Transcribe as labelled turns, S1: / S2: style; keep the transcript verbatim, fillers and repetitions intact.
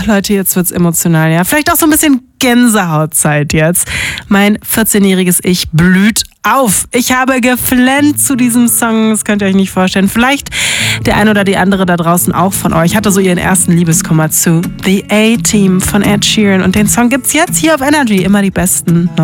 S1: Leute, jetzt wird's emotional, ja. Vielleicht auch so ein bisschen Gänsehautzeit jetzt. Mein vierzehnjähriges Ich blüht auf. Ich habe geflennt zu diesem Song, das könnt ihr euch nicht vorstellen. Vielleicht der ein oder die andere da draußen auch von euch hatte so ihren ersten Liebeskummer zu The A-Team von Ed Sheeran. Und den Song gibt's jetzt hier auf Energy. Immer die besten